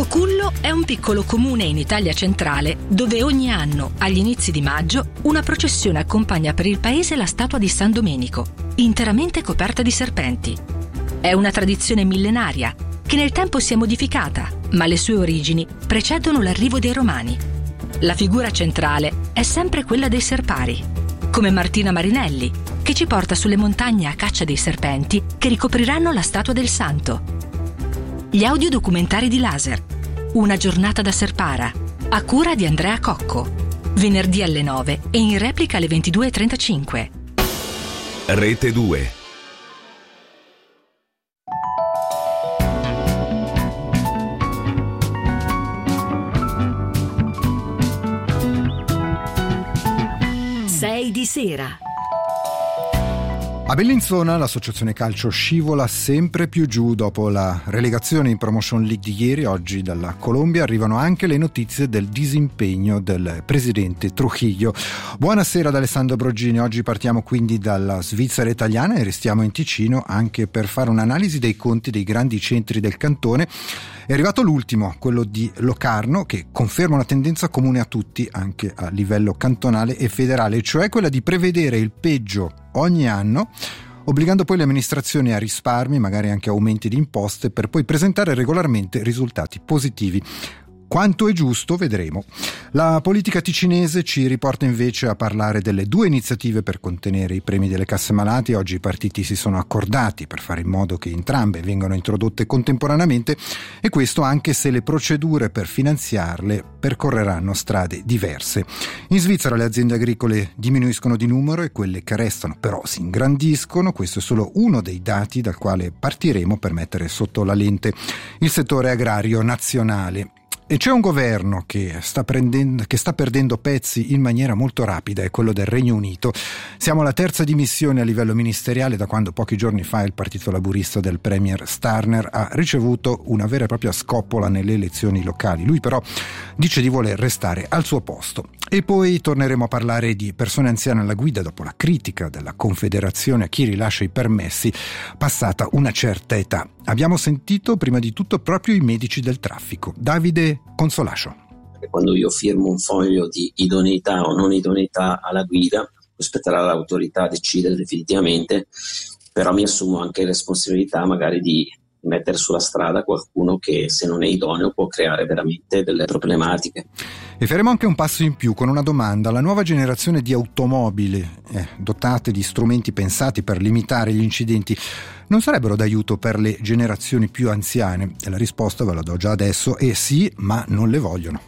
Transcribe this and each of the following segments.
Cullo è un piccolo comune in Italia centrale dove ogni anno, agli inizi di maggio, una processione accompagna per il paese la statua di San Domenico, interamente coperta di serpenti. È una tradizione millenaria che nel tempo si è modificata, ma le sue origini precedono l'arrivo dei Romani. La figura centrale è sempre quella dei serpari, come Martina Marinelli, che ci porta sulle montagne a caccia dei serpenti che ricopriranno la statua del santo. Gli audiodocumentari di Laser, Una giornata da Serpara, a cura di Andrea Cocco, venerdì alle 9 e in replica alle 22:35. Rete 2. Sei di sera. A Bellinzona l'associazione calcio scivola sempre più giù dopo la relegazione in Promotion League di ieri. Oggi dalla Colombia arrivano anche le notizie del disimpegno del presidente Trujillo. Buonasera ad Alessandro Broggini. Oggi partiamo quindi dalla Svizzera italiana e restiamo in Ticino anche per fare un'analisi dei conti dei grandi centri del cantone. È arrivato l'ultimo, quello di Locarno, che conferma una tendenza comune a tutti, anche a livello cantonale e federale, cioè quella di prevedere il peggio ogni anno, obbligando poi le amministrazioni a risparmi, magari anche aumenti di imposte, per poi presentare regolarmente risultati positivi. Quanto è giusto, vedremo. La politica ticinese ci riporta invece a parlare delle due iniziative per contenere i premi delle casse malati. Oggi i partiti si sono accordati per fare in modo che entrambe vengano introdotte contemporaneamente, e questo anche se le procedure per finanziarle percorreranno strade diverse. In Svizzera le aziende agricole diminuiscono di numero e quelle che restano però si ingrandiscono. Questo è solo uno dei dati dal quale partiremo per mettere sotto la lente il settore agrario nazionale. E c'è un governo che sta perdendo pezzi in maniera molto rapida, è quello del Regno Unito. Siamo alla terza dimissione a livello ministeriale da quando pochi giorni fa il partito laburista del premier Starmer ha ricevuto una vera e propria scoppola nelle elezioni locali. Lui però dice di voler restare al suo posto. E poi torneremo a parlare di persone anziane alla guida dopo la critica della Confederazione a chi rilascia i permessi passata una certa età. Abbiamo sentito prima di tutto proprio i medici del traffico. Davide Consolascio. Quando io firmo un foglio di idoneità o non idoneità alla guida, spetterà all'autorità decidere definitivamente, però mi assumo anche responsabilità magari di mettere sulla strada qualcuno che, se non è idoneo, può creare veramente delle problematiche. E faremo anche un passo in più con una domanda. La nuova generazione di automobili dotate di strumenti pensati per limitare gli incidenti non sarebbero d'aiuto per le generazioni più anziane? E la risposta ve la do già adesso: è sì, ma non le vogliono.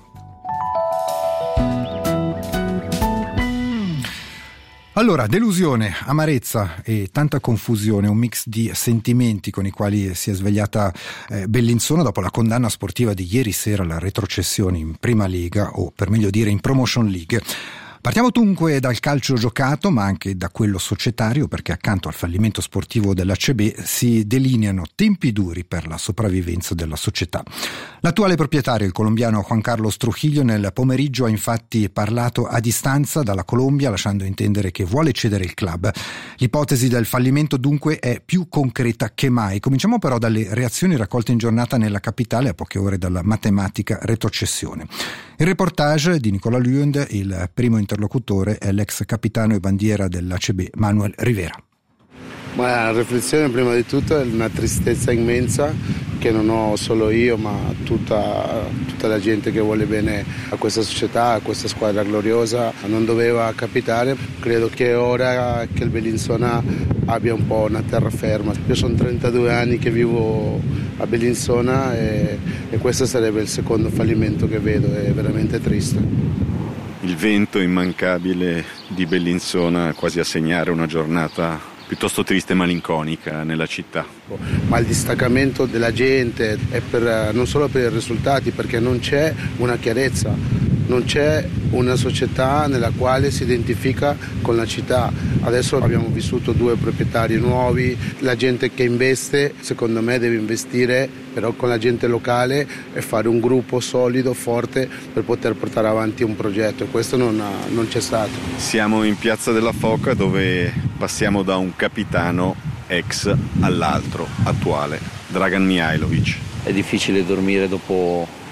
Allora, delusione, amarezza e tanta confusione, un mix di sentimenti con i quali si è svegliata Bellinzona dopo la condanna sportiva di ieri sera alla retrocessione in Prima Lega, o per meglio dire in Promotion League. Partiamo dunque dal calcio giocato, ma anche da quello societario, perché accanto al fallimento sportivo dell'ACB si delineano tempi duri per la sopravvivenza della società. L'attuale proprietario, il colombiano Juan Carlos Trujillo, nel pomeriggio ha infatti parlato a distanza dalla Colombia, lasciando intendere che vuole cedere il club. L'ipotesi del fallimento dunque è più concreta che mai. Cominciamo però dalle reazioni raccolte in giornata nella capitale a poche ore dalla matematica retrocessione. Il reportage di Nicola Lund, il primo interlocutore è l'ex capitano e bandiera dell'ACB Manuel Rivera. Ma la riflessione prima di tutto è una tristezza immensa che non ho solo io, ma tutta la gente che vuole bene a questa società, a questa squadra gloriosa. Non doveva capitare. Credo che ora che il Bellinzona abbia un po' una terraferma. Io sono 32 anni che vivo a Bellinzona e questo sarebbe il secondo fallimento che vedo, è veramente triste. Il vento immancabile di Bellinzona quasi a segnare una giornata piuttosto triste e malinconica nella città. Ma il distaccamento della gente è non solo per i risultati, perché non c'è una chiarezza, non c'è una società nella quale si identifica con la città. Adesso abbiamo vissuto 2 proprietari nuovi, la gente che investe secondo me deve investire però con la gente locale e fare un gruppo solido, forte per poter portare avanti un progetto, e questo non c'è stato. Siamo in Piazza della Foca, dove passiamo da un capitano ex all'altro, attuale, Dragan Mihajlović. È difficile dormire dopo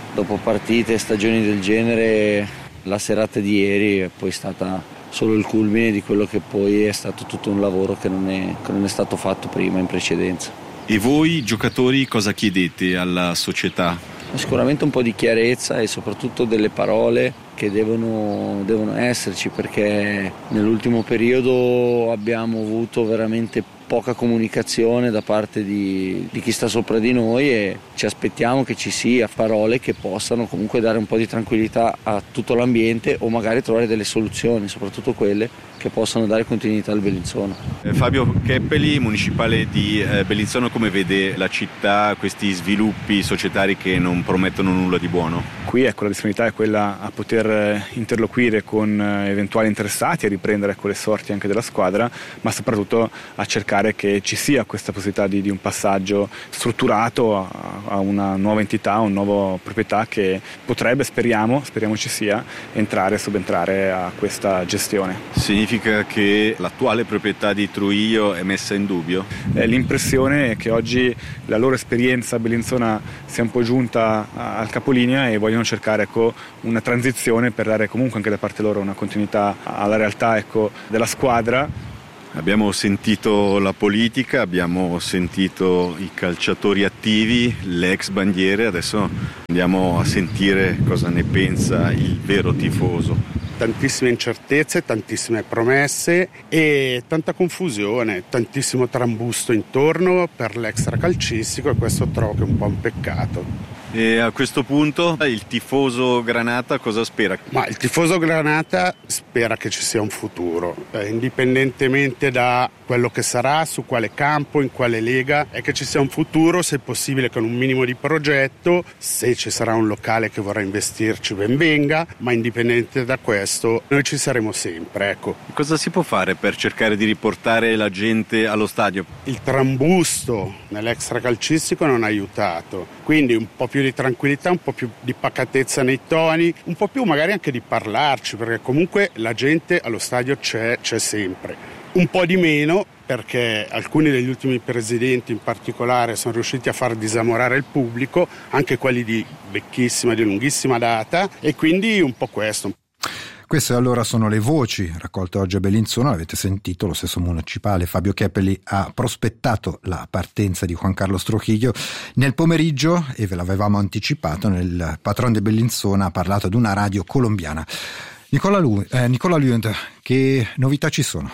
dopo partite e stagioni del genere, la serata di ieri è poi stata solo il culmine di quello che poi è stato tutto un lavoro che non è stato fatto prima, in precedenza. E voi giocatori cosa chiedete alla società? Sicuramente un po' di chiarezza e soprattutto delle parole che devono esserci, perché nell'ultimo periodo abbiamo avuto veramente poca comunicazione da parte di chi sta sopra di noi, e ci aspettiamo che ci sia parole che possano comunque dare un po' di tranquillità a tutto l'ambiente, o magari trovare delle soluzioni, soprattutto quelle che possano dare continuità al Bellinzona. Fabio Keppeli, municipale di Bellinzona, come vede la città questi sviluppi societari che non promettono nulla di buono? Qui la disponibilità è quella a poter interloquire con eventuali interessati, a riprendere le sorti anche della squadra, ma soprattutto a cercare che ci sia questa possibilità di un passaggio strutturato a una nuova entità, a una nuova proprietà che potrebbe, speriamo ci sia, subentrare a questa gestione. Significa che l'attuale proprietà di Trujillo è messa in dubbio? L'impressione è che oggi la loro esperienza a Bellinzona sia un po' giunta al capolinea e vogliono cercare una transizione per dare comunque anche da parte loro una continuità alla realtà della squadra. Abbiamo sentito la politica, abbiamo sentito i calciatori attivi, le ex bandiere, adesso andiamo a sentire cosa ne pensa il vero tifoso. Tantissime incertezze, tantissime promesse e tanta confusione, tantissimo trambusto intorno per l'extracalcistico, e questo trovo che è un po' un peccato. E a questo punto il tifoso granata cosa spera? Ma il tifoso granata spera che ci sia un futuro, indipendentemente da quello che sarà, su quale campo, in quale lega, è che ci sia un futuro, se possibile con un minimo di progetto. Se ci sarà un locale che vorrà investirci, ben venga, ma indipendente da questo noi ci saremo sempre. Cosa si può fare per cercare di riportare la gente allo stadio? Il trambusto nell'extracalcistico non ha aiutato, quindi un po' più di tranquillità, un po' più di pacatezza nei toni, un po' più magari anche di parlarci, perché comunque la gente allo stadio c'è sempre. Un po' di meno, perché alcuni degli ultimi presidenti in particolare sono riusciti a far disamorare il pubblico, anche quelli di vecchissima, di lunghissima data, e quindi un po' questo. Queste allora sono le voci raccolte oggi a Bellinzona. L'avete sentito, lo stesso municipale Fabio Keppeli ha prospettato la partenza di Juan Carlos Trujillo. Nel pomeriggio, e ve l'avevamo anticipato, il patron di Bellinzona ha parlato ad una radio colombiana. Nicola Luyend, che novità ci sono?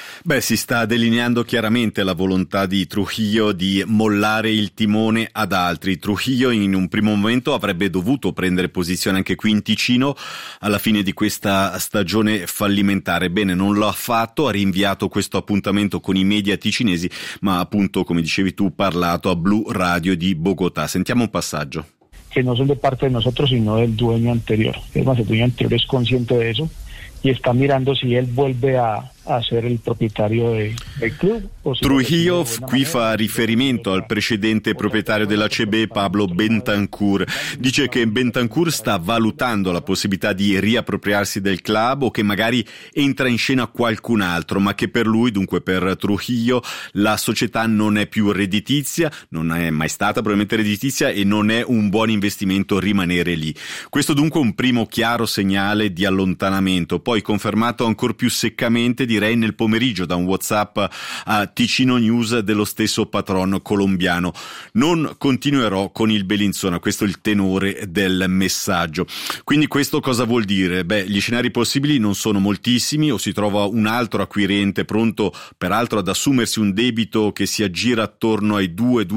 Si sta delineando chiaramente la volontà di Trujillo di mollare il timone ad altri. Trujillo in un primo momento avrebbe dovuto prendere posizione anche qui in Ticino alla fine di questa stagione fallimentare. Bene, non lo ha fatto, ha rinviato questo appuntamento con i media ticinesi, ma appunto, come dicevi tu, parlato a Blu Radio di Bogotà. Sentiamo un passaggio. Que no son de parte de nosotros, sino del dueño anterior. Es más, el dueño anterior es consciente de eso y está mirando si él vuelve a ser il proprietario del club. Trujillo qui fa riferimento al precedente proprietario dell'ACB, Pablo Bentancur. Dice che Bentancur sta valutando la possibilità di riappropriarsi del club o che magari entra in scena qualcun altro, ma che per lui, dunque per Trujillo, la società non è più redditizia, non è mai stata probabilmente redditizia e non è un buon investimento rimanere lì. Questo dunque un primo chiaro segnale di allontanamento, poi confermato ancor più seccamente direi nel pomeriggio da un WhatsApp a Ticino News dello stesso patron colombiano. Non continuerò con il Bellinzona, questo è il tenore del messaggio. Quindi questo cosa vuol dire? Gli scenari possibili non sono moltissimi, o si trova un altro acquirente pronto peraltro ad assumersi un debito che si aggira attorno ai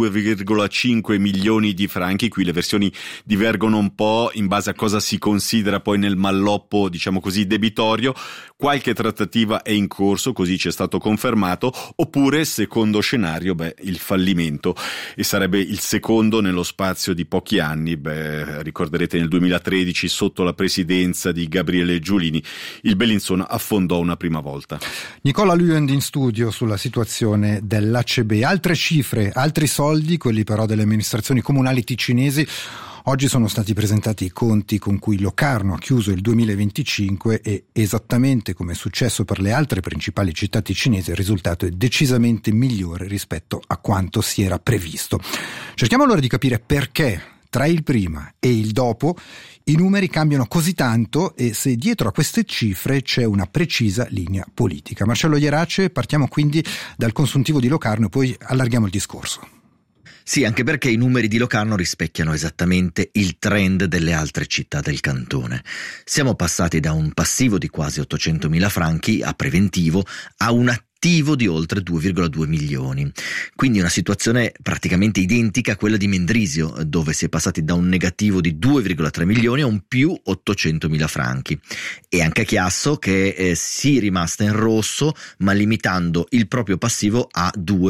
2,5 milioni di franchi. Qui le versioni divergono un po' in base a cosa si considera poi nel malloppo, diciamo così, debitorio. Qualche trattativa è in corso, così ci è stato confermato, oppure secondo scenario il fallimento, e sarebbe il secondo nello spazio di pochi anni. Ricorderete nel 2013 sotto la presidenza di Gabriele Giulini il Bellinzona affondò una prima volta. Nicola Luyend in studio sulla situazione dell'ACB. Altre cifre, altri soldi, quelli però delle amministrazioni comunali ticinesi. Oggi sono stati presentati i conti con cui Locarno ha chiuso il 2025 e, esattamente come è successo per le altre principali città ticinesi, il risultato è decisamente migliore rispetto a quanto si era previsto. Cerchiamo allora di capire perché tra il prima e il dopo i numeri cambiano così tanto e se dietro a queste cifre c'è una precisa linea politica. Marcello Ierace, partiamo quindi dal consuntivo di Locarno e poi allarghiamo il discorso. Sì, anche perché i numeri di Locarno rispecchiano esattamente il trend delle altre città del cantone. Siamo passati da un passivo di quasi 800.000 franchi a preventivo a un attivo di oltre 2,2 milioni. Quindi una situazione praticamente identica a quella di Mendrisio, dove si è passati da un negativo di 2,3 milioni a un più 800.000 franchi. E anche a Chiasso che si è rimasta in rosso, ma limitando il proprio passivo a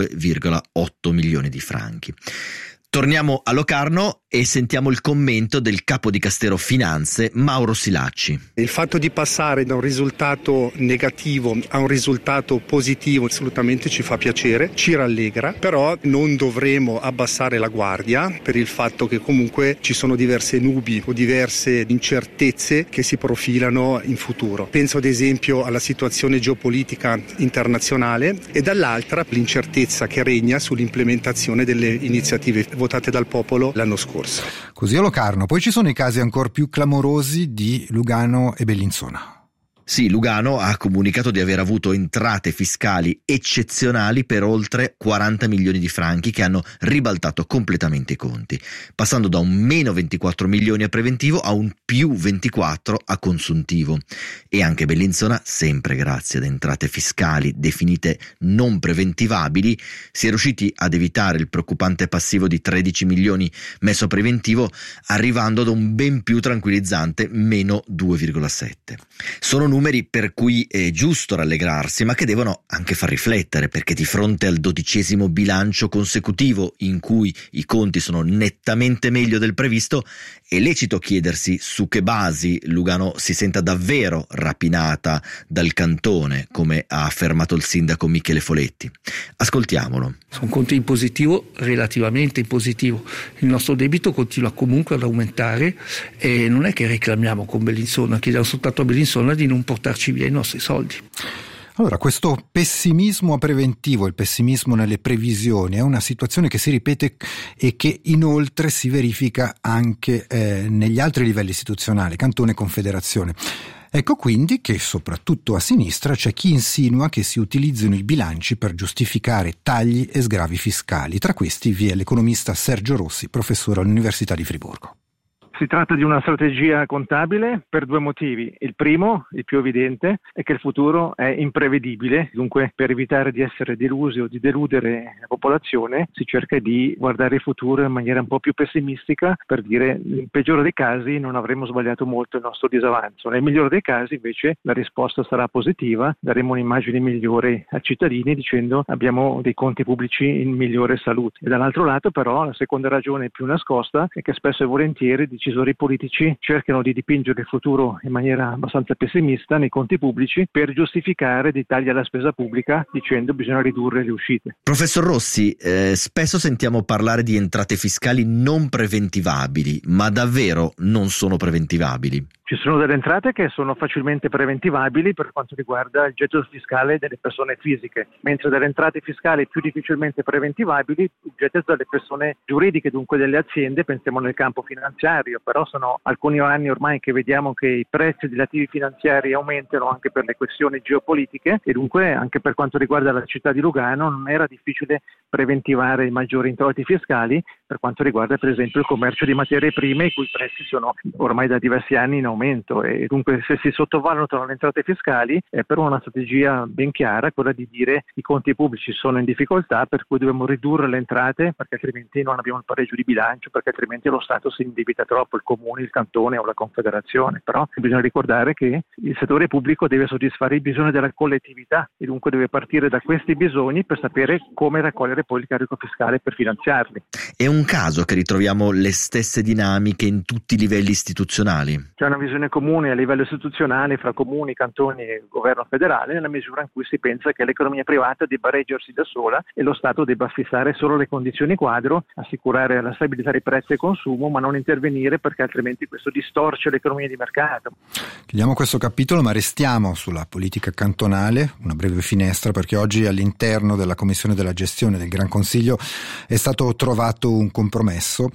2,8 milioni di franchi. Torniamo a Locarno e sentiamo il commento del capo di Castero Finanze, Mauro Silacci. Il fatto di passare da un risultato negativo a un risultato positivo assolutamente ci fa piacere, ci rallegra, però non dovremo abbassare la guardia per il fatto che comunque ci sono diverse nubi o diverse incertezze che si profilano in futuro. Penso ad esempio alla situazione geopolitica internazionale e dall'altra l'incertezza che regna sull'implementazione delle iniziative votate dal popolo l'anno scorso. Così a Locarno. Poi ci sono i casi ancora più clamorosi di Lugano e Bellinzona. Sì, Lugano ha comunicato di aver avuto entrate fiscali eccezionali per oltre 40 milioni di franchi che hanno ribaltato completamente i conti, passando da un meno 24 milioni a preventivo a un più 24 a consuntivo. E anche Bellinzona, sempre grazie ad entrate fiscali definite non preventivabili, si è riusciti ad evitare il preoccupante passivo di 13 milioni messo a preventivo, arrivando ad un ben più tranquillizzante meno 2,7. Sono numeri per cui è giusto rallegrarsi, ma che devono anche far riflettere, perché di fronte al 12° bilancio consecutivo in cui i conti sono nettamente meglio del previsto, è lecito chiedersi su che basi Lugano si senta davvero rapinata dal cantone, come ha affermato il sindaco Michele Foletti. Ascoltiamolo. Sono conti in positivo, relativamente in positivo. Il nostro debito continua comunque ad aumentare e non è che reclamiamo con Bellinzona, chiediamo soltanto a Bellinzona di non portarci via i nostri soldi. Allora, questo pessimismo preventivo, il pessimismo nelle previsioni, è una situazione che si ripete e che inoltre si verifica anche negli altri livelli istituzionali, Cantone e Confederazione. Ecco quindi che soprattutto a sinistra c'è chi insinua che si utilizzino i bilanci per giustificare tagli e sgravi fiscali. Tra questi vi è l'economista Sergio Rossi, professore all'Università di Friburgo. Si tratta di una strategia contabile per due motivi. Il primo, il più evidente, è che il futuro è imprevedibile, dunque per evitare di essere delusi o di deludere la popolazione si cerca di guardare il futuro in maniera un po' più pessimistica per dire nel peggiore dei casi non avremo sbagliato molto il nostro disavanzo. Nel migliore dei casi invece la risposta sarà positiva, daremo un'immagine migliore ai cittadini dicendo abbiamo dei conti pubblici in migliore salute. E dall'altro lato però la seconda ragione più nascosta è che spesso e volentieri decisori politici cercano di dipingere il futuro in maniera abbastanza pessimista nei conti pubblici per giustificare dei tagli alla spesa pubblica dicendo bisogna ridurre le uscite. Professor Rossi, spesso sentiamo parlare di entrate fiscali non preventivabili, ma davvero non sono preventivabili? Ci sono delle entrate che sono facilmente preventivabili per quanto riguarda il gettito fiscale delle persone fisiche, mentre delle entrate fiscali più difficilmente preventivabili il gettito delle persone giuridiche, dunque delle aziende, pensiamo nel campo finanziario, però sono alcuni anni ormai che vediamo che i prezzi degli attivi finanziari aumentano anche per le questioni geopolitiche e dunque anche per quanto riguarda la città di Lugano non era difficile preventivare i maggiori introiti fiscali per quanto riguarda per esempio il commercio di materie prime i cui prezzi sono ormai da diversi anni in aumento e dunque se si sottovalutano le entrate fiscali è però una strategia ben chiara quella di dire i conti pubblici sono in difficoltà per cui dobbiamo ridurre le entrate perché altrimenti non abbiamo il pareggio di bilancio, perché altrimenti lo Stato si indebita troppo, il comune, il cantone o la confederazione. Però bisogna ricordare che il settore pubblico deve soddisfare i bisogni della collettività e dunque deve partire da questi bisogni per sapere come raccogliere poi il carico fiscale per finanziarli. È un caso che ritroviamo le stesse dinamiche in tutti i livelli istituzionali? C'è una visione comune a livello istituzionale fra comuni, cantoni e governo federale nella misura in cui si pensa che l'economia privata debba reggersi da sola e lo Stato debba fissare solo le condizioni quadro, assicurare la stabilità dei prezzi e consumo, ma non intervenire perché altrimenti questo distorce l'economia di mercato. Chiudiamo questo capitolo, ma restiamo sulla politica cantonale, una breve finestra, perché oggi all'interno della Commissione della Gestione del Gran Consiglio è stato trovato un compromesso,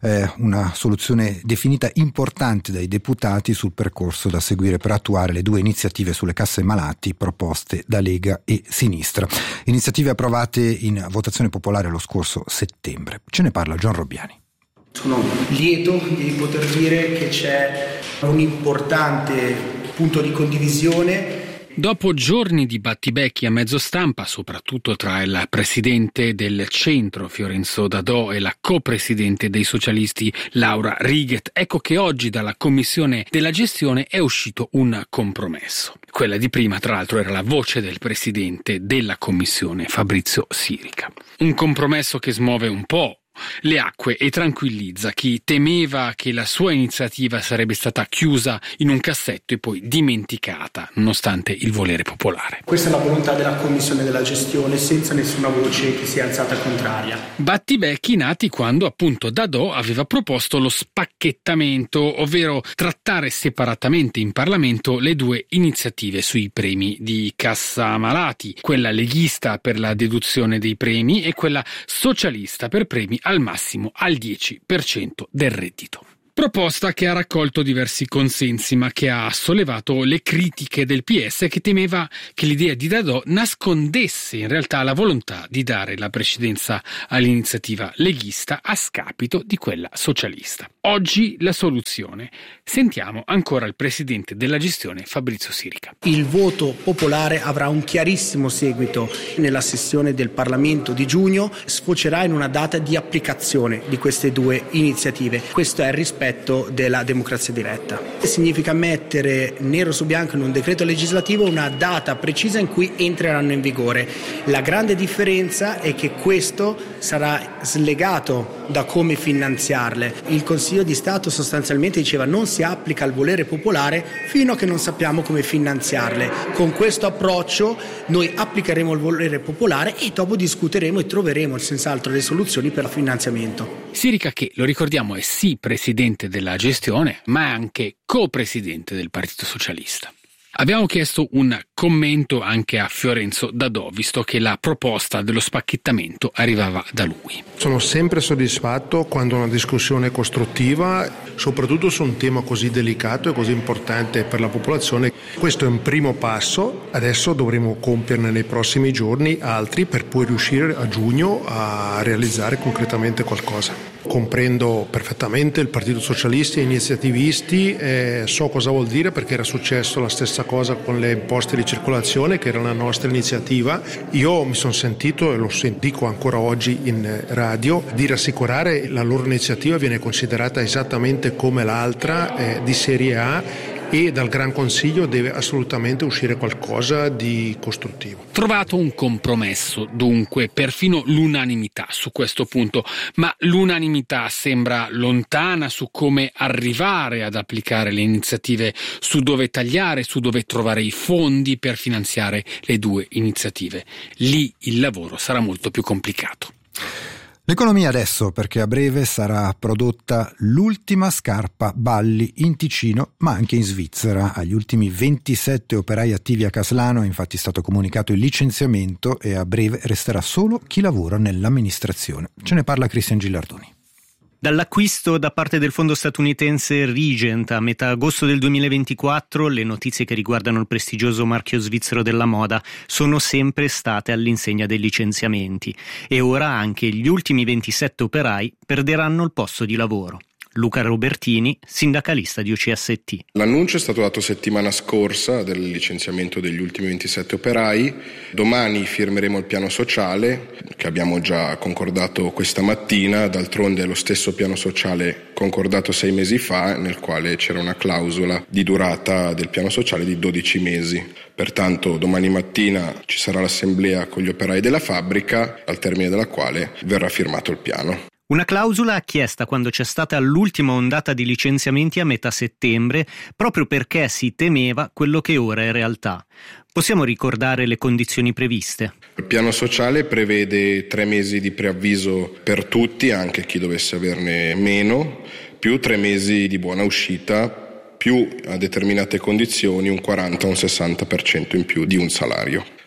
una soluzione definita importante dai deputati sul percorso da seguire per attuare le 2 iniziative sulle casse malati proposte da Lega e Sinistra. Iniziative approvate in votazione popolare lo scorso settembre. Ce ne parla John Robbiani. Sono lieto di poter dire che c'è un importante punto di condivisione. Dopo giorni di battibecchi a mezzo stampa, soprattutto tra il presidente del centro Fiorenzo Dadò e la co-presidente dei socialisti Laura Righet, ecco che oggi dalla commissione della gestione è uscito un compromesso. Quella di prima, tra l'altro, era la voce del presidente della commissione Fabrizio Sirica. Un compromesso che smuove un po' le acque e tranquillizza chi temeva che la sua iniziativa sarebbe stata chiusa in un cassetto e poi dimenticata, nonostante il volere popolare. Questa è la volontà della commissione della gestione, senza nessuna voce che sia alzata contraria. Battibecchi nati quando appunto Dadò aveva proposto lo spacchettamento, ovvero trattare separatamente in Parlamento le 2 iniziative sui premi di cassa malati, quella leghista per la deduzione dei premi e quella socialista per premi al massimo al 10% del reddito. Proposta che ha raccolto diversi consensi, ma che ha sollevato le critiche del PS, che temeva che l'idea di Dadò nascondesse in realtà la volontà di dare la precedenza all'iniziativa leghista a scapito di quella socialista. Oggi la soluzione. Sentiamo ancora il presidente della gestione Fabrizio Sirica. Il voto popolare avrà un chiarissimo seguito nella sessione del Parlamento di giugno, sfocerà in una data di applicazione di queste 2 iniziative. Questo è il rispetto della democrazia diretta. Significa mettere nero su bianco in un decreto legislativo una data precisa in cui entreranno in vigore. La grande differenza è che questo sarà slegato da come finanziarle. Il Consiglio di Stato sostanzialmente diceva non si applica il volere popolare fino a che non sappiamo come finanziarle. Con questo approccio noi applicheremo il volere popolare e dopo discuteremo e troveremo senz'altro le soluzioni per il finanziamento. Sirica, che lo ricordiamo è sì presidente della gestione, ma è anche co-presidente del Partito Socialista. Abbiamo chiesto un commento anche a Fiorenzo Dadò, visto che la proposta dello spacchettamento arrivava da lui. Sono sempre soddisfatto quando una discussione è costruttiva, soprattutto su un tema così delicato e così importante per la popolazione. Questo è un primo passo, adesso dovremo compierne nei prossimi giorni altri per poi riuscire a giugno a realizzare concretamente qualcosa. Comprendo perfettamente il Partito Socialista e gli iniziativisti, so cosa vuol dire perché era successo la stessa cosa con le imposte di circolazione, che era la nostra iniziativa. Io mi sono sentito, e lo dico ancora oggi in radio, di rassicurare la loro iniziativa viene considerata esattamente come l'altra, di serie A, e dal Gran Consiglio deve assolutamente uscire qualcosa di costruttivo. Trovato un compromesso, dunque, perfino l'unanimità su questo punto, ma l'unanimità sembra lontana su come arrivare ad applicare le iniziative, su dove tagliare, su dove trovare i fondi per finanziare le 2 iniziative. Lì il lavoro sarà molto più complicato. L'economia adesso, perché a breve sarà prodotta l'ultima scarpa Balli in Ticino, ma anche in Svizzera. Agli ultimi 27 operai attivi a Caslano è infatti stato comunicato il licenziamento e a breve resterà solo chi lavora nell'amministrazione. Ce ne parla Cristian Gilardoni. Dall'acquisto da parte del fondo statunitense Regent a metà agosto del 2024, le notizie che riguardano il prestigioso marchio svizzero della moda sono sempre state all'insegna dei licenziamenti e ora anche gli ultimi 27 operai perderanno il posto di lavoro. Luca Robertini, sindacalista di UCST. L'annuncio è stato dato settimana scorsa del licenziamento degli ultimi 27 operai. Domani firmeremo il piano sociale che abbiamo già concordato questa mattina. D'altronde è lo stesso piano sociale concordato 6 mesi fa, nel quale c'era una clausola di durata del piano sociale di 12 mesi. Pertanto domani mattina ci sarà l'assemblea con gli operai della fabbrica, al termine della quale verrà firmato il piano. Una clausola chiesta quando c'è stata l'ultima ondata di licenziamenti a metà settembre, proprio perché si temeva quello che ora è realtà. Possiamo ricordare le condizioni previste? Il piano sociale prevede 3 mesi di preavviso per tutti, anche chi dovesse averne meno, più 3 mesi di buona uscita, più a determinate condizioni un 40 o un 60% in più di un salario.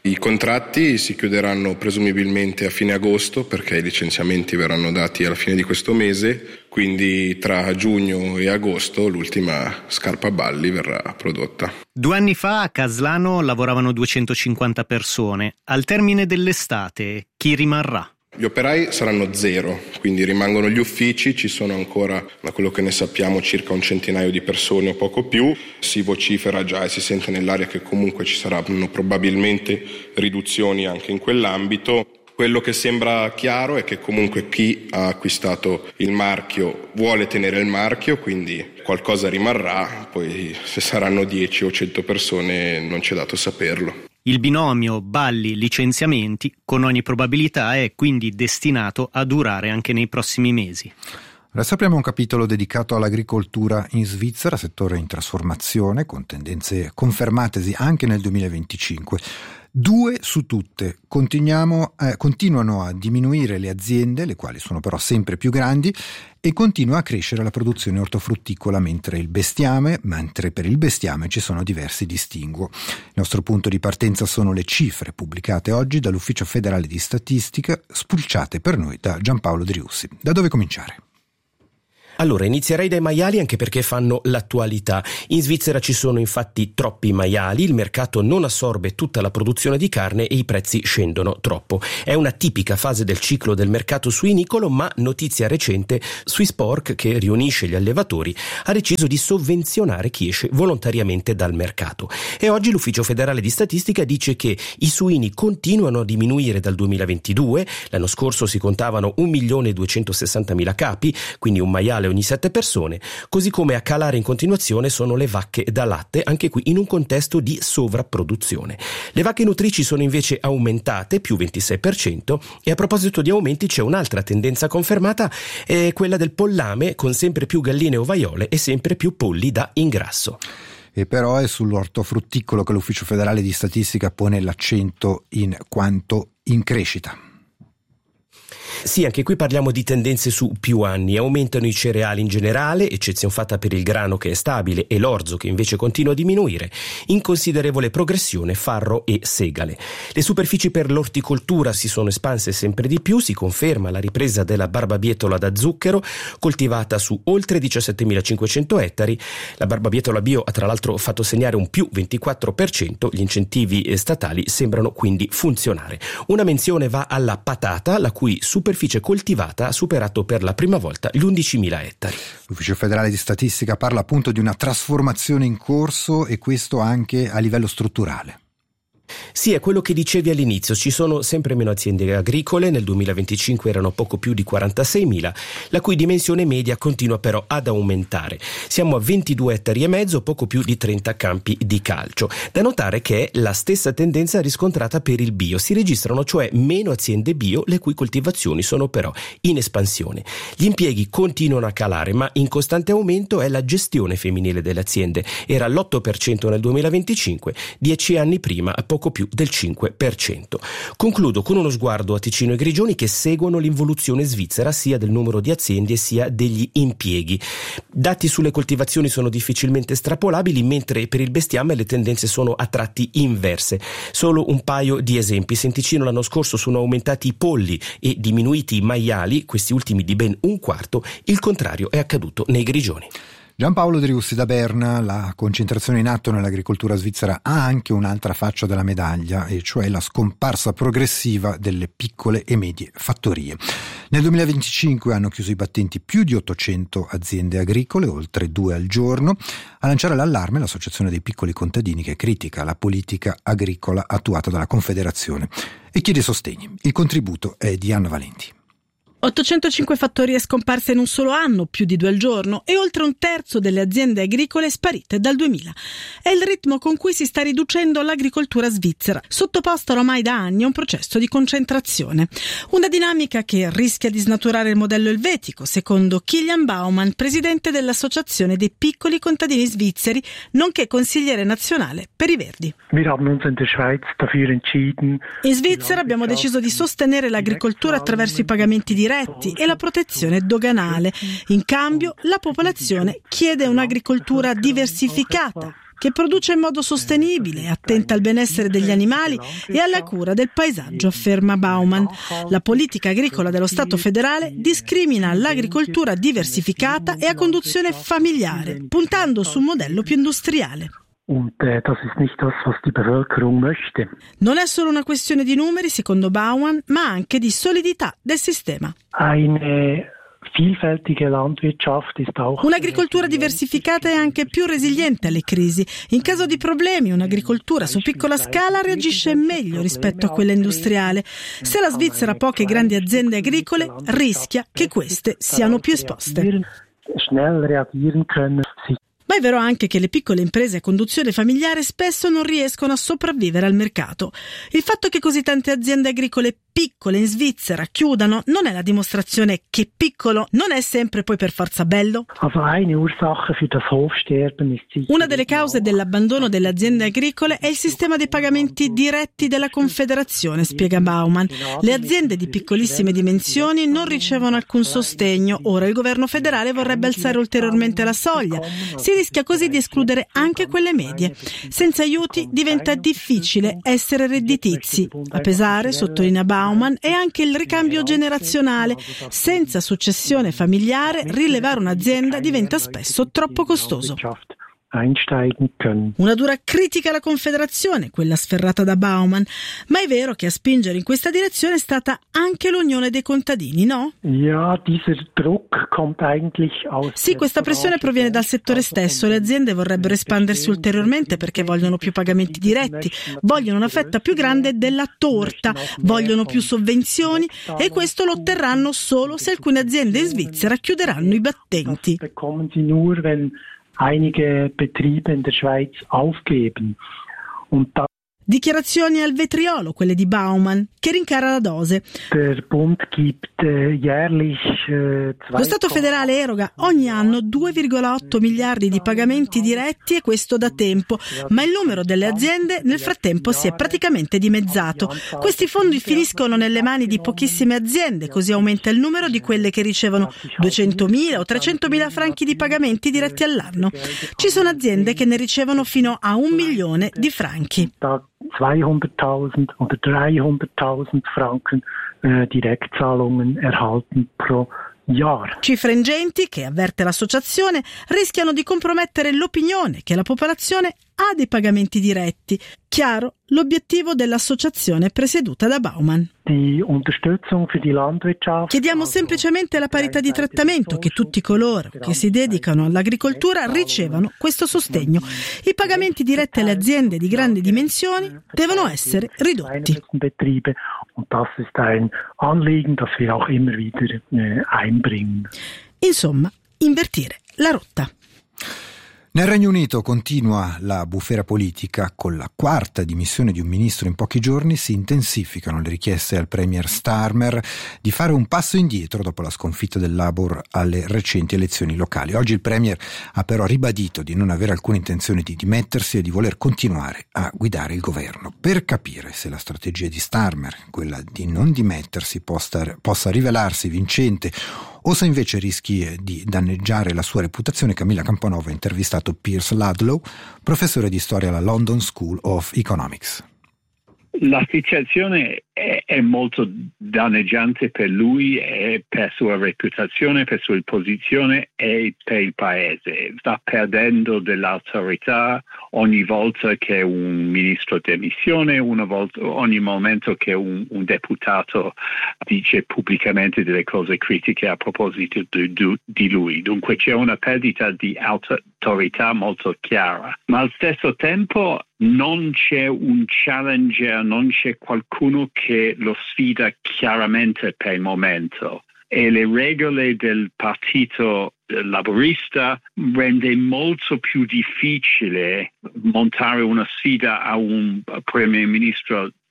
I contratti si chiuderanno presumibilmente a fine agosto, perché i licenziamenti verranno dati alla fine di questo mese, quindi tra giugno e agosto l'ultima scarpa a balli verrà prodotta. 2 anni fa a Caslano lavoravano 250 persone. Al termine dell'estate chi rimarrà? Gli operai saranno 0, quindi rimangono gli uffici, ci sono ancora, da quello che ne sappiamo, circa un centinaio di persone o poco più. Si vocifera già e si sente nell'aria che comunque ci saranno probabilmente riduzioni anche in quell'ambito. Quello che sembra chiaro è che comunque chi ha acquistato il marchio vuole tenere il marchio, quindi qualcosa rimarrà, poi se saranno 10 o 100 persone non c'è dato saperlo. Il binomio balli-licenziamenti con ogni probabilità è quindi destinato a durare anche nei prossimi mesi. Adesso apriamo un capitolo dedicato all'agricoltura in Svizzera, settore in trasformazione, con tendenze confermatesi anche nel 2025. 2 su tutte continuano a diminuire le aziende, le quali sono però sempre più grandi, e continua a crescere la produzione ortofrutticola, mentre per il bestiame ci sono diversi distinguo. Il nostro punto di partenza sono le cifre pubblicate oggi dall'Ufficio federale di statistica, spulciate per noi da Giampaolo Driussi. Da dove cominciare? Allora, inizierei dai maiali, anche perché fanno l'attualità. In Svizzera ci sono infatti troppi maiali, il mercato non assorbe tutta la produzione di carne e i prezzi scendono troppo. È una tipica fase del ciclo del mercato suinicolo, ma notizia recente, Swisspork, che riunisce gli allevatori, ha deciso di sovvenzionare chi esce volontariamente dal mercato. E oggi l'Ufficio federale di statistica dice che i suini continuano a diminuire dal 2022, l'anno scorso si contavano 1.260.000 capi, quindi un maiale ogni 7 persone, così come a calare in continuazione sono le vacche da latte, anche qui in un contesto di sovrapproduzione. Le vacche nutrici sono invece aumentate, più 26%, e a proposito di aumenti c'è un'altra tendenza confermata, è quella del pollame, con sempre più galline ovaiole e sempre più polli da ingrasso. E però è sull'ortofrutticolo che l'Ufficio federale di statistica pone l'accento in quanto in crescita. Sì, anche qui parliamo di tendenze su più anni. Aumentano i cereali in generale, eccezion fatta per il grano che è stabile e l'orzo che invece continua a diminuire. In considerevole progressione farro e segale. Le superfici per l'orticoltura si sono espanse sempre di più, si conferma la ripresa della barbabietola da zucchero, coltivata su oltre 17.500 ettari. La barbabietola bio ha tra l'altro fatto segnare un più 24%, gli incentivi statali sembrano quindi funzionare. Una menzione va alla patata, la cui superficie coltivata ha superato per la prima volta gli 11.000 ettari. L'Ufficio federale di statistica parla appunto di una trasformazione in corso, e questo anche a livello strutturale. Sì, è quello che dicevi all'inizio, ci sono sempre meno aziende agricole, nel 2025 erano poco più di 46.000, la cui dimensione media continua però ad aumentare. Siamo a 22 ettari e mezzo, poco più di 30 campi di calcio. Da notare che è la stessa tendenza riscontrata per il bio, si registrano cioè meno aziende bio, le cui coltivazioni sono però in espansione. Gli impieghi continuano a calare, ma in costante aumento è la gestione femminile delle aziende, era all'8% nel 2025, 10 anni prima poco più del 5%. Concludo con uno sguardo a Ticino e Grigioni, che seguono l'involuzione svizzera sia del numero di aziende sia degli impieghi. Dati sulle coltivazioni sono difficilmente estrapolabili, mentre per il bestiame le tendenze sono a tratti inverse. Solo un paio di esempi. Se in Ticino l'anno scorso sono aumentati i polli e diminuiti i maiali, questi ultimi di ben un quarto, il contrario è accaduto nei Grigioni. Giampaolo Driussi da Berna. La concentrazione in atto nell'agricoltura svizzera ha anche un'altra faccia della medaglia, e cioè la scomparsa progressiva delle piccole e medie fattorie. Nel 2025 hanno chiuso i battenti più di 800 aziende agricole, oltre 2 al giorno. A lanciare l'allarme l'Associazione dei piccoli contadini, che critica la politica agricola attuata dalla Confederazione e chiede sostegni. Il contributo è di Anna Valenti. 805 fattorie scomparse in un solo anno, più di 2 al giorno, e oltre un terzo delle aziende agricole sparite dal 2000. È il ritmo con cui si sta riducendo l'agricoltura svizzera, sottoposta ormai da anni a un processo di concentrazione. Una dinamica che rischia di snaturare il modello elvetico, secondo Kilian Baumann, presidente dell'Associazione dei piccoli contadini svizzeri, nonché consigliere nazionale per i Verdi. In Svizzera abbiamo deciso di sostenere l'agricoltura attraverso i pagamenti diretti e la protezione doganale. In cambio, la popolazione chiede un'agricoltura diversificata, che produce in modo sostenibile, attenta al benessere degli animali e alla cura del paesaggio, afferma Baumann. La politica agricola dello Stato federale discrimina l'agricoltura diversificata e a conduzione familiare, puntando su un modello più industriale. Das ist nicht das, was die Bevölkerung möchte. Non è solo una questione di numeri, secondo Baumann, ma anche di solidità del sistema. Un'agricoltura diversificata è anche più resiliente alle crisi. In caso di problemi, un'agricoltura su piccola scala reagisce meglio rispetto a quella industriale. Se la Svizzera ha poche grandi aziende agricole, rischia che queste siano più esposte. Ma è vero anche che le piccole imprese a conduzione familiare spesso non riescono a sopravvivere al mercato. Il fatto che così tante aziende agricole piccole in Svizzera chiudano non è la dimostrazione che piccolo non è sempre poi per forza bello? Una delle cause dell'abbandono delle aziende agricole è il sistema dei pagamenti diretti della Confederazione, spiega Baumann. Le aziende di piccolissime dimensioni non ricevono alcun sostegno. Ora il governo federale vorrebbe alzare ulteriormente la soglia. Si rischia così di escludere anche quelle medie. Senza aiuti diventa difficile essere redditizi. A pesare, sottolinea Baumann, è anche il ricambio generazionale. Senza successione familiare, rilevare un'azienda diventa spesso troppo costoso. Una dura critica alla Confederazione, quella sferrata da Baumann, ma è vero che a spingere in questa direzione è stata anche l'Unione dei contadini, no? Sì, questa pressione proviene dal settore stesso. Le aziende vorrebbero espandersi ulteriormente perché vogliono più pagamenti diretti, vogliono una fetta più grande della torta, vogliono più sovvenzioni e questo lo otterranno solo se alcune aziende in Svizzera chiuderanno i battenti. Einige Betriebe in der Schweiz aufgeben. Dichiarazioni al vetriolo, quelle di Baumann, che rincara la dose. Lo Stato federale eroga ogni anno 2,8 miliardi di pagamenti diretti e questo da tempo, ma il numero delle aziende nel frattempo si è praticamente dimezzato. Questi fondi finiscono nelle mani di pochissime aziende, così aumenta il numero di quelle che ricevono 200.000 o 300.000 franchi di pagamenti diretti all'anno. Ci sono aziende che ne ricevono fino a 1 milione di franchi. 200.000 oder 300.000 Franken Direktzahlungen erhalten pro Jahr. Cifre ingenti che, avverte l'associazione, rischiano di compromettere l'opinione che la popolazione ha dei pagamenti diretti. Chiaro l'obiettivo dell'associazione presieduta da Baumann. Chiediamo semplicemente la parità di trattamento, che tutti coloro che si dedicano all'agricoltura ricevano questo sostegno. I pagamenti diretti alle aziende di grandi dimensioni devono essere ridotti. Insomma, invertire la rotta. Nel Regno Unito continua la bufera politica. Con la quarta dimissione di un ministro in pochi giorni si intensificano le richieste al premier Starmer di fare un passo indietro dopo la sconfitta del Labour alle recenti elezioni locali. Oggi il premier ha però ribadito di non avere alcuna intenzione di dimettersi e di voler continuare a guidare il governo. Per capire se la strategia di Starmer, quella di non dimettersi, possa rivelarsi vincente o se invece rischi di danneggiare la sua reputazione, Camilla Camponova ha intervistato Piers Ludlow, professore di storia alla London School of Economics. La situazione è molto danneggiante per lui e per sua reputazione, per sua posizione e per il paese. Sta perdendo dell'autorità ogni volta che un ministro demissione, ogni momento che un deputato dice pubblicamente delle cose critiche a proposito di lui. Dunque c'è una perdita di autorità molto chiara, ma al stesso tempo non c'è un challenger, non c'è qualcuno che lo sfida chiaramente per il momento. E le regole del partito laburista rende molto più difficile montare una sfida a un premier ministro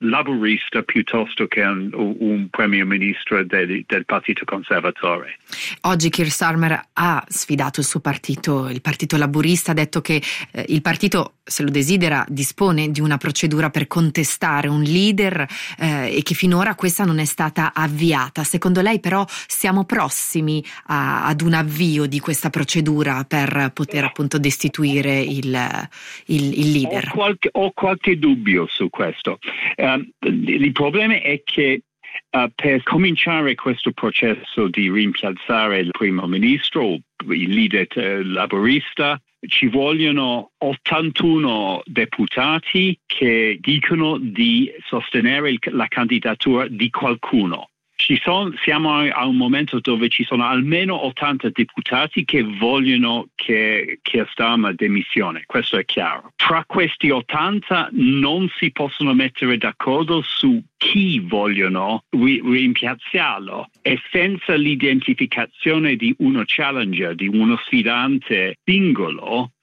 laburista piuttosto che un premier ministro del Partito Conservatore. Oggi Keir Starmer ha sfidato il suo partito, il Partito Laburista, ha detto che il partito, se lo desidera, dispone di una procedura per contestare un leader e che finora questa non è stata avviata. Secondo lei però siamo prossimi ad un avvio di questa procedura per poter appunto destituire il leader? Ho qualche dubbio su questo. Il problema è che per cominciare questo processo di rimpiazzare il primo ministro, il leader laburista, ci vogliono 81 deputati che dicono di sostenere la candidatura di qualcuno. Siamo a un momento dove ci sono almeno 80 deputati che vogliono che Keir Starmer demissione, questo è chiaro. Tra questi 80 non si possono mettere d'accordo su chi vogliono rimpiazzarlo, e senza l'identificazione di uno challenger, di uno sfidante singolo,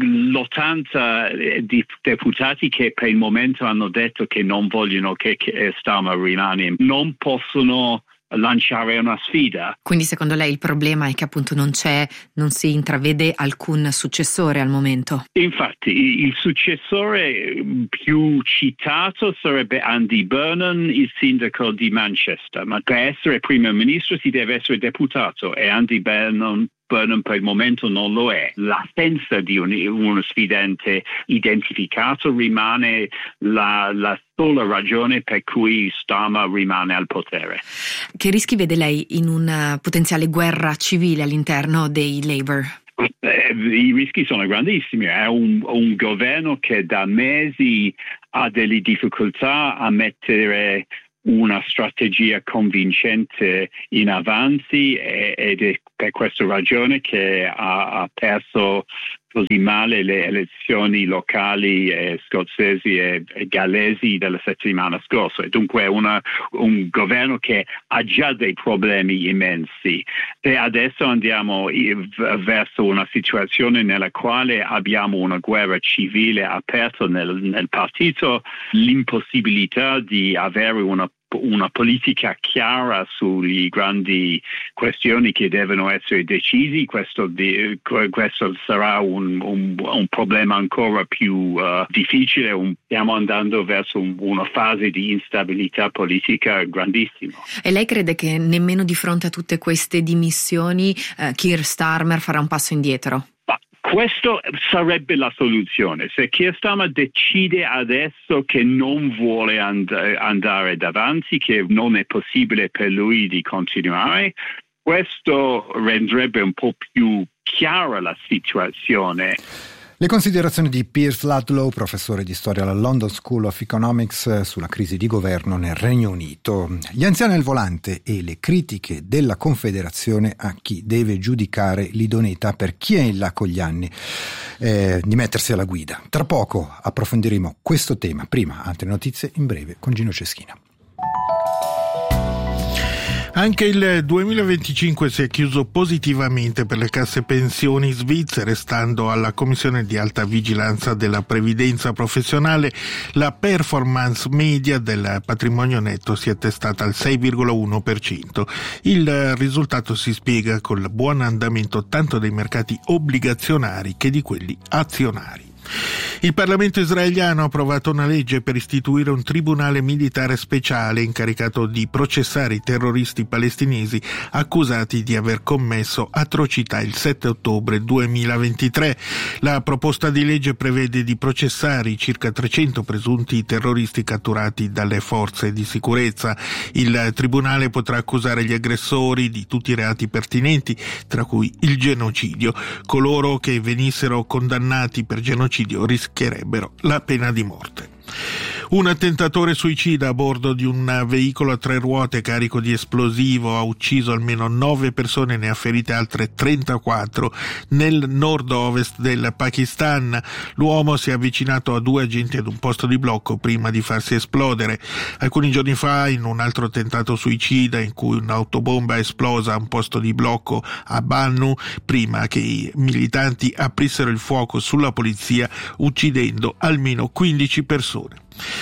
l'80 di deputati che per il momento hanno detto che non vogliono che Starmer rimane non possono lanciare una sfida. Quindi secondo lei il problema è che appunto non si intravede alcun successore al momento? Infatti il successore più citato sarebbe Andy Burnham, il sindaco di Manchester, ma per essere primo ministro si deve essere deputato e Andy Burnham per il momento non lo è. L'assenza di uno sfidante identificato rimane la sola ragione per cui Starmer rimane al potere. Che rischi vede lei in una potenziale guerra civile all'interno dei Labour? I rischi sono grandissimi. È un governo che da mesi ha delle difficoltà a mettere una strategia convincente in avanti ed è per questa ragione che ha perso così male le elezioni locali scozzesi e gallesi della settimana scorsa. E dunque è un governo che ha già dei problemi immensi. E adesso andiamo verso una situazione nella quale abbiamo una guerra civile aperta nel partito, l'impossibilità di avere una politica chiara sulle grandi questioni che devono essere decisi. Questo sarà un problema ancora più difficile. Stiamo andando verso una fase di instabilità politica grandissima. E lei crede che nemmeno di fronte a tutte queste dimissioni Keir Starmer farà un passo indietro? Questo sarebbe la soluzione. Se Keir Starmer decide adesso che non vuole andare davanti, che non è possibile per lui di continuare, questo renderebbe un po' più chiara la situazione. Le considerazioni di Piers Ludlow, professore di storia alla London School of Economics, sulla crisi di governo nel Regno Unito. Gli anziani al volante e le critiche della Confederazione a chi deve giudicare l'idoneità per chi è in là con gli anni di mettersi alla guida. Tra poco approfondiremo questo tema. Prima, altre notizie in breve con Gino Ceschina. Anche il 2025 si è chiuso positivamente per le casse pensioni svizzere. Stando alla Commissione di alta vigilanza della previdenza professionale, la performance media del patrimonio netto si è attestata al 6,1%. Il risultato si spiega col buon andamento tanto dei mercati obbligazionari che di quelli azionari. Il Parlamento israeliano ha approvato una legge per istituire un tribunale militare speciale incaricato di processare i terroristi palestinesi accusati di aver commesso atrocità il 7 ottobre 2023. La proposta di legge prevede di processare i circa 300 presunti terroristi catturati dalle forze di sicurezza. Il tribunale potrà accusare gli aggressori di tutti i reati pertinenti, tra cui il genocidio. Coloro che venissero condannati per genocidio rischierebbero la pena di morte. Un attentatore suicida a bordo di un veicolo a 3 ruote carico di esplosivo ha ucciso almeno 9 persone e ne ha ferite altre 34 nel nord-ovest del Pakistan. L'uomo si è avvicinato a 2 agenti ad un posto di blocco prima di farsi esplodere. Alcuni giorni fa, in un altro tentato suicida in cui un'autobomba è esplosa a un posto di blocco a Bannu prima che i militanti aprissero il fuoco sulla polizia, uccidendo almeno 15 persone.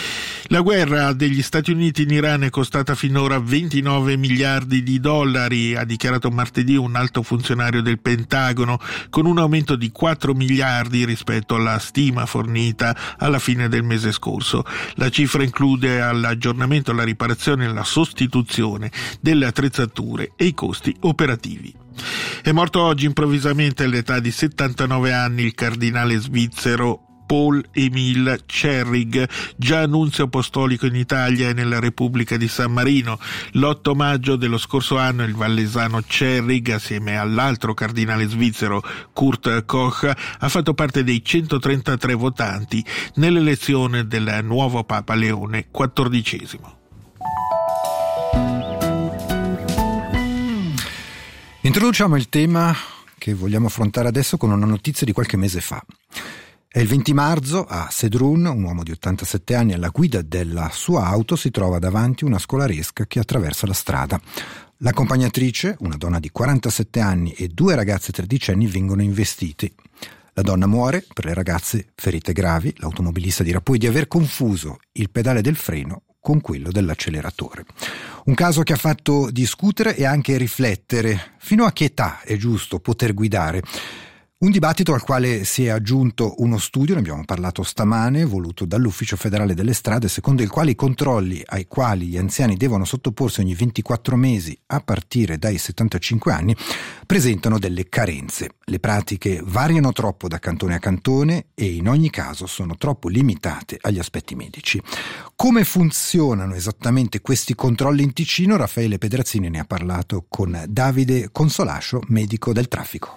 La guerra degli Stati Uniti in Iran è costata finora 29 miliardi di dollari, ha dichiarato martedì un alto funzionario del Pentagono, con un aumento di 4 miliardi rispetto alla stima fornita alla fine del mese scorso. La cifra include l'aggiornamento, la riparazione e la sostituzione delle attrezzature e i costi operativi. È morto oggi improvvisamente all'età di 79 anni il cardinale svizzero Paul Emil Cerrig, già nunzio apostolico in Italia e nella Repubblica di San Marino. L'8 maggio dello scorso anno il vallesano Cerrig, assieme all'altro cardinale svizzero Kurt Koch, ha fatto parte dei 133 votanti nell'elezione del nuovo Papa Leone XIV. Introduciamo il tema che vogliamo affrontare adesso con una notizia di qualche mese fa. È il 20 marzo, a Sedrun, un uomo di 87 anni alla guida della sua auto si trova davanti una scolaresca che attraversa la strada. L'accompagnatrice, una donna di 47 anni, e 2 ragazze tredicenni vengono investiti. La donna muore, per le ragazze ferite gravi. L'automobilista dirà poi di aver confuso il pedale del freno con quello dell'acceleratore. Un caso che ha fatto discutere e anche riflettere. Fino a che età è giusto poter guidare? Un dibattito al quale si è aggiunto uno studio, ne abbiamo parlato stamane, voluto dall'Ufficio Federale delle Strade, secondo il quale i controlli ai quali gli anziani devono sottoporsi ogni 24 mesi a partire dai 75 anni presentano delle carenze. Le pratiche variano troppo da cantone a cantone e in ogni caso sono troppo limitate agli aspetti medici. Come funzionano esattamente questi controlli in Ticino? Raffaele Pedrazzini ne ha parlato con Davide Consolascio, medico del traffico.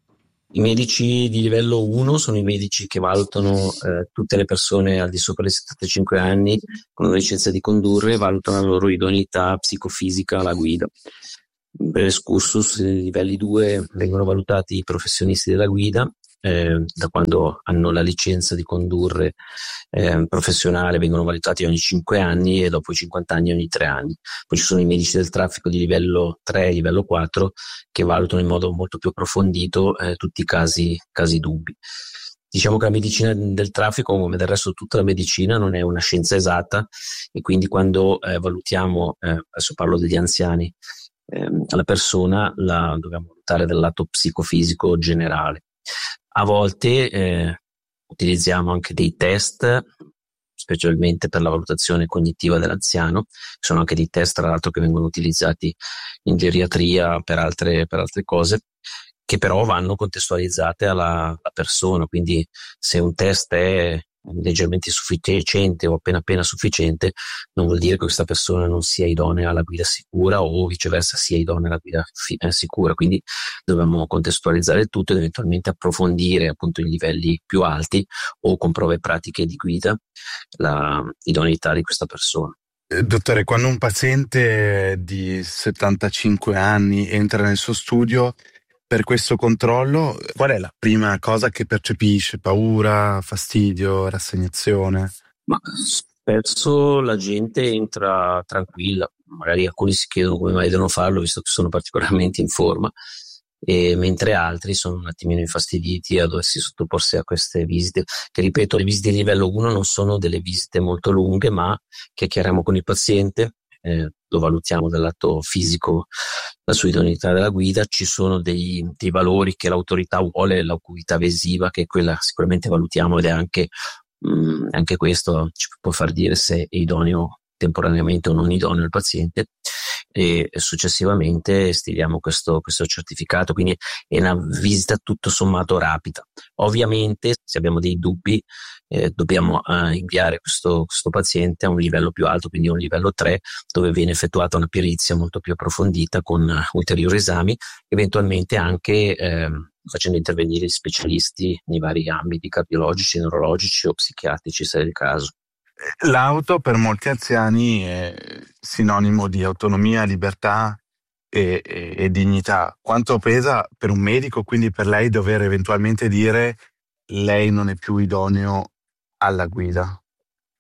I medici di livello 1 sono i medici che valutano tutte le persone al di sopra dei 75 anni con una licenza di condurre e valutano la loro idoneità psicofisica alla guida. In breve excursus, nei livelli 2 vengono valutati i professionisti della guida, da quando hanno la licenza di condurre professionale vengono valutati ogni 5 anni e dopo i 50 anni ogni 3 anni. Poi ci sono i medici del traffico di livello 3 e livello 4 che valutano in modo molto più approfondito tutti i casi dubbi. Diciamo che la medicina del traffico, come del resto tutta la medicina, non è una scienza esatta e quindi quando valutiamo, adesso parlo degli anziani, alla persona la dobbiamo valutare dal lato psicofisico generale. A volte utilizziamo anche dei test, specialmente per la valutazione cognitiva dell'anziano. Sono anche dei test, tra l'altro, che vengono utilizzati in geriatria per altre cose, che però vanno contestualizzate alla persona. Quindi se un test è leggermente insufficiente o appena sufficiente, non vuol dire che questa persona non sia idonea alla guida sicura o viceversa sia idonea alla guida sicura. Quindi dobbiamo contestualizzare tutto ed eventualmente approfondire appunto i livelli più alti o con prove pratiche di guida la idoneità di questa persona. Dottore, quando un paziente di 75 anni entra nel suo studio per questo controllo, qual è la prima cosa che percepisce? Paura, fastidio, rassegnazione? Ma spesso la gente entra tranquilla, magari alcuni si chiedono come mai devono farlo visto che sono particolarmente in forma, mentre altri sono un attimino infastiditi a doversi sottoporsi a queste visite, che ripeto, le visite di livello 1 non sono delle visite molto lunghe, ma chiacchieriamo con il paziente, lo valutiamo dal lato fisico, la sua idoneità della guida. Ci sono dei valori che l'autorità vuole, l'acuità visiva, che quella sicuramente valutiamo, ed è anche questo ci può far dire se è idoneo temporaneamente o non idoneo il paziente, e successivamente stiliamo questo certificato. Quindi è una visita tutto sommato rapida. Ovviamente se abbiamo dei dubbi dobbiamo inviare questo paziente a un livello più alto, quindi a un livello 3, dove viene effettuata una perizia molto più approfondita con ulteriori esami, eventualmente anche facendo intervenire gli specialisti nei vari ambiti cardiologici, neurologici o psichiatrici se è il caso. L'auto per molti anziani è sinonimo di autonomia, libertà e dignità. Quanto pesa per un medico, quindi per lei, dover eventualmente dire lei non è più idoneo alla guida?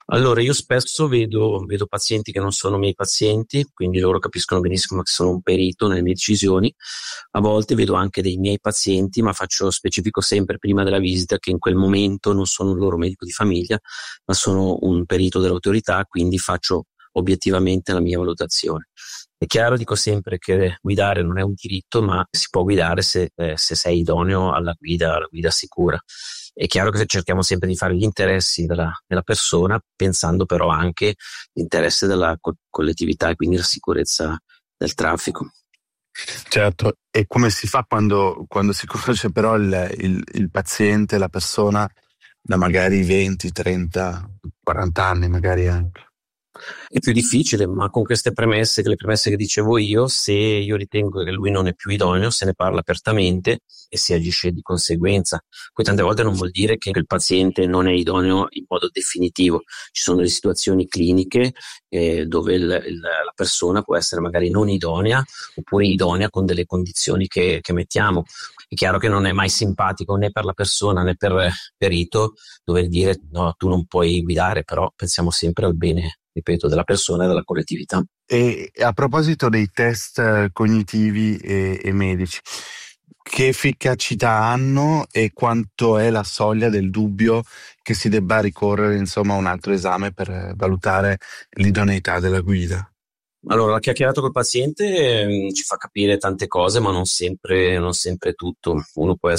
Allora, io spesso vedo pazienti che non sono miei pazienti, quindi loro capiscono benissimo che sono un perito nelle mie decisioni. A volte vedo anche dei miei pazienti, ma specifico sempre prima della visita che in quel momento non sono il loro medico di famiglia, ma sono un perito dell'autorità, quindi faccio obiettivamente la mia valutazione. È chiaro, dico sempre che guidare non è un diritto, ma si può guidare se sei idoneo alla guida sicura. È chiaro che cerchiamo sempre di fare gli interessi della persona, pensando però anche l'interesse della collettività e quindi la sicurezza del traffico. Certo, e come si fa quando si conosce però il paziente, la persona da magari 20, 30, 40 anni magari anche? È più difficile, ma con queste premesse, le premesse che dicevo io, se io ritengo che lui non è più idoneo, se ne parla apertamente e si agisce di conseguenza. Poi tante volte non vuol dire che il paziente non è idoneo in modo definitivo. Ci sono delle situazioni cliniche dove la persona può essere magari non idonea oppure idonea con delle condizioni che mettiamo. È chiaro che non è mai simpatico né per la persona né per il perito dover dire no, tu non puoi guidare, però pensiamo sempre al bene, ripeto, della persona e della collettività. E a proposito dei test cognitivi e medici, che efficacità hanno e quanto è la soglia del dubbio che si debba ricorrere insomma a un altro esame per valutare l'idoneità della guida? Allora, la chiacchierata col paziente ci fa capire tante cose, ma non sempre tutto. Uno può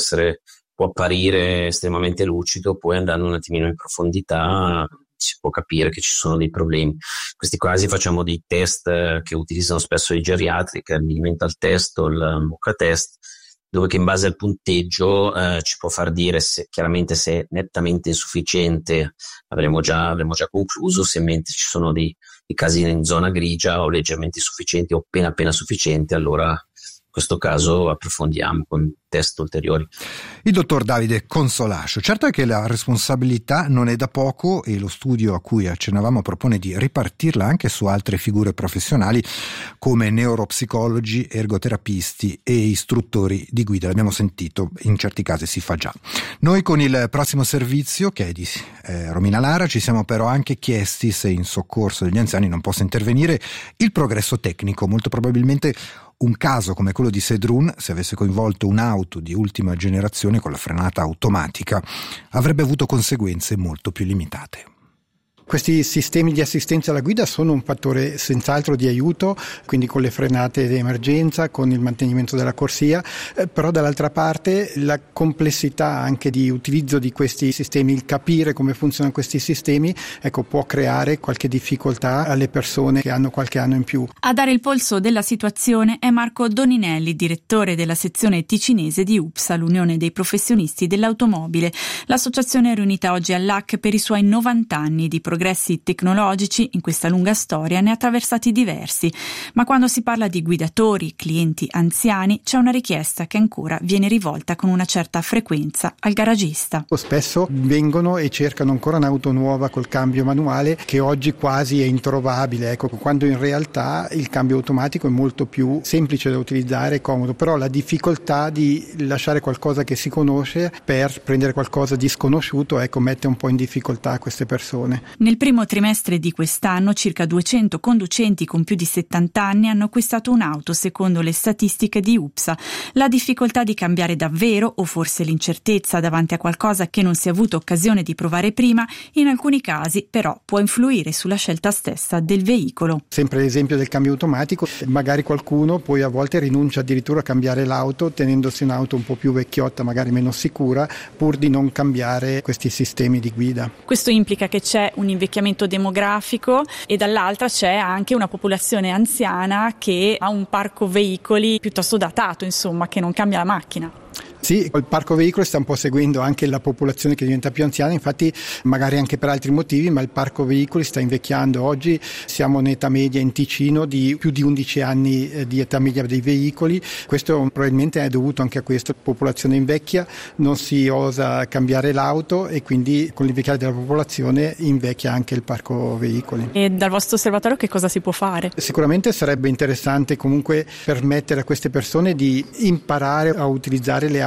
apparire estremamente lucido, poi andando un attimino in profondità si può capire che ci sono dei problemi. In questi casi facciamo dei test che utilizzano spesso i geriatri, che è il mental test o il MoCA test, dove che in base al punteggio ci può far dire chiaramente se è nettamente insufficiente avremo già concluso, se mentre ci sono dei casi in zona grigia o leggermente insufficienti o appena sufficienti, allora in questo caso approfondiamo con test ulteriori. Il dottor Davide Consolascio. Certo è che la responsabilità non è da poco e lo studio a cui accennavamo propone di ripartirla anche su altre figure professionali come neuropsicologi, ergoterapisti e istruttori di guida. L'abbiamo sentito, in certi casi si fa già. Noi con il prossimo servizio, che è di Romina Lara, ci siamo però anche chiesti se in soccorso degli anziani non possa intervenire il progresso tecnico. Molto probabilmente un caso come quello di Sedrun, se avesse coinvolto un'auto di ultima generazione con la frenata automatica, avrebbe avuto conseguenze molto più limitate. Questi sistemi di assistenza alla guida sono un fattore senz'altro di aiuto, quindi con le frenate di emergenza, con il mantenimento della corsia, però dall'altra parte la complessità anche di utilizzo di questi sistemi, il capire come funzionano questi sistemi, può creare qualche difficoltà alle persone che hanno qualche anno in più. A dare il polso della situazione è Marco Doninelli, direttore della sezione ticinese di UPSA, l'Unione dei Professionisti dell'Automobile. L'associazione è riunita oggi all'AC per i suoi 90 anni di progressi tecnologici. In questa lunga storia ne ha attraversati diversi, ma quando si parla di guidatori, clienti anziani, c'è una richiesta che ancora viene rivolta con una certa frequenza al garagista. Spesso vengono e cercano ancora un'auto nuova col cambio manuale, che oggi quasi è introvabile, quando in realtà il cambio automatico è molto più semplice da utilizzare e comodo, però la difficoltà di lasciare qualcosa che si conosce per prendere qualcosa di sconosciuto mette un po' in difficoltà queste persone. Nel primo trimestre di quest'anno circa 200 conducenti con più di 70 anni hanno acquistato un'auto, secondo le statistiche di UPSA. La difficoltà di cambiare davvero, o forse l'incertezza davanti a qualcosa che non si è avuto occasione di provare prima, in alcuni casi però può influire sulla scelta stessa del veicolo. Sempre l'esempio del cambio automatico, magari qualcuno poi a volte rinuncia addirittura a cambiare l'auto tenendosi un'auto un po' più vecchiotta, magari meno sicura, pur di non cambiare questi sistemi di guida. Questo implica che c'è un invecchiamento demografico e dall'altra c'è anche una popolazione anziana che ha un parco veicoli piuttosto datato, che non cambia la macchina. Sì, il parco veicoli sta un po' seguendo anche la popolazione che diventa più anziana, infatti magari anche per altri motivi, ma il parco veicoli sta invecchiando. Oggi siamo in età media in Ticino di più di 11 anni di età media dei veicoli. Questo probabilmente è dovuto anche a questo: la popolazione invecchia, non si osa cambiare l'auto e quindi con l'invecchiare della popolazione invecchia anche il parco veicoli. E dal vostro osservatorio che cosa si può fare? Sicuramente sarebbe interessante comunque permettere a queste persone di imparare a utilizzare le auto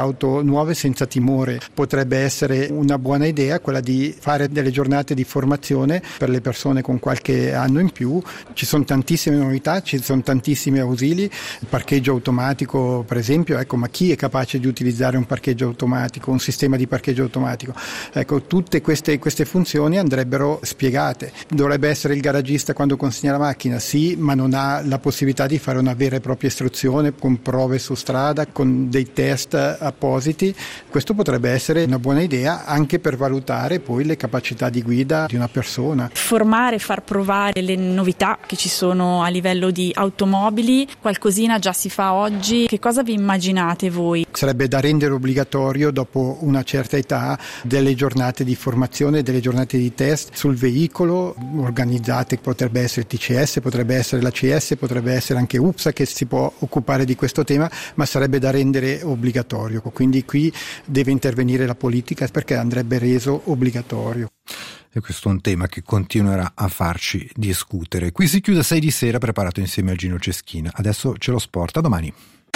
auto nuove senza timore. Potrebbe essere una buona idea quella di fare delle giornate di formazione per le persone con qualche anno in più. Ci sono tantissime novità, ci sono tantissimi ausili, il parcheggio automatico per esempio, ecco, ma chi è capace di utilizzare un parcheggio automatico, un sistema di parcheggio automatico? Ecco, tutte queste funzioni andrebbero spiegate. Dovrebbe essere il garagista quando consegna la macchina, sì, ma non ha la possibilità di fare una vera e propria istruzione con prove su strada, con dei test appositi. Questo potrebbe essere una buona idea anche per valutare poi le capacità di guida di una persona. Formare, far provare le novità che ci sono a livello di automobili, qualcosina già si fa oggi. Che cosa vi immaginate voi? Sarebbe da rendere obbligatorio dopo una certa età delle giornate di formazione, delle giornate di test sul veicolo organizzate, potrebbe essere TCS, potrebbe essere la CS, potrebbe essere anche UPSA che si può occupare di questo tema, ma sarebbe da rendere obbligatorio, quindi qui deve intervenire la politica perché andrebbe reso obbligatorio. E questo è un tema che continuerà a farci discutere. Qui si chiude 6 di sera, preparato insieme a Gino Ceschina. Adesso c'è lo sport, a domani.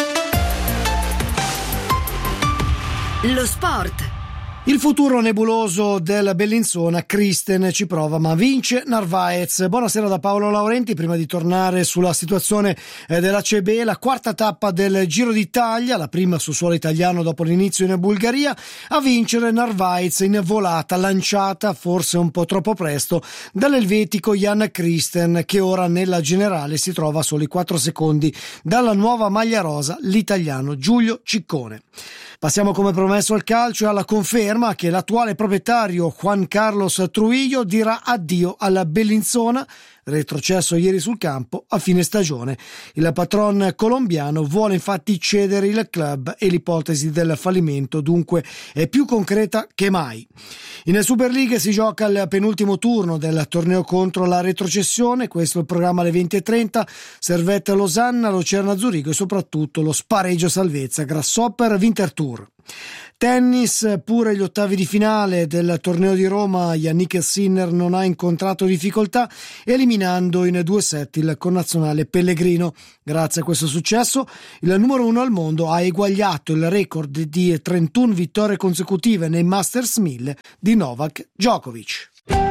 Lo sport. Il futuro nebuloso del Bellinzona, Christen ci prova ma vince Narvaez. Buonasera da Paolo Laurenti. Prima di tornare sulla situazione della CB, la quarta tappa del Giro d'Italia, la prima su suolo italiano dopo l'inizio in Bulgaria, a vincere Narvaez in volata lanciata forse un po' troppo presto dall'elvetico Jan Christen, che ora nella generale si trova a soli 4 secondi dalla nuova maglia rosa, l'italiano Giulio Ciccone. Passiamo come promesso al calcio e alla conferma che l'attuale proprietario Juan Carlos Trujillo dirà addio alla Bellinzona, retrocesso ieri sul campo a fine stagione. Il patron colombiano vuole infatti cedere il club e l'ipotesi del fallimento dunque è più concreta che mai. In Super League si gioca il penultimo turno del torneo contro la retrocessione, questo è il programma alle 20:30, Servette Losanna, Lucerna Zurigo e soprattutto lo spareggio salvezza Grasshopper Winterthur. Tennis, pure gli ottavi di finale del torneo di Roma, Yannick Sinner non ha incontrato difficoltà eliminando in 2 set il connazionale Pellegrino. Grazie a questo successo il numero 1 al mondo ha eguagliato il record di 31 vittorie consecutive nei Masters 1000 di Novak Djokovic.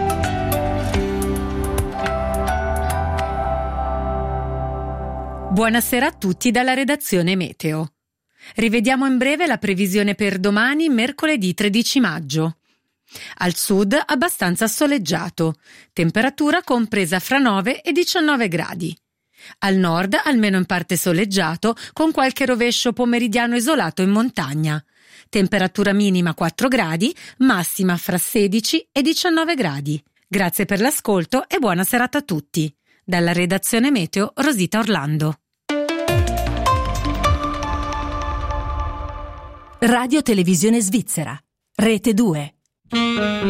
Buonasera a tutti dalla redazione Meteo. Rivediamo in breve la previsione per domani, mercoledì 13 maggio. Al sud abbastanza soleggiato, temperatura compresa fra 9 e 19 gradi. Al nord almeno in parte soleggiato, con qualche rovescio pomeridiano isolato in montagna. Temperatura minima 4 gradi, massima fra 16 e 19 gradi. Grazie per l'ascolto e buona serata a tutti. Dalla redazione Meteo, Rosita Orlando. Radio Televisione Svizzera, Rete 2.